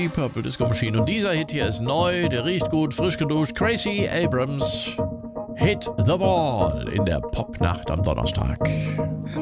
Deep Purple Disco Machine. Und dieser Hit hier ist neu, der riecht gut, frisch geduscht. Gracie Abrams, Hit the Ball in der Popnacht am Donnerstag.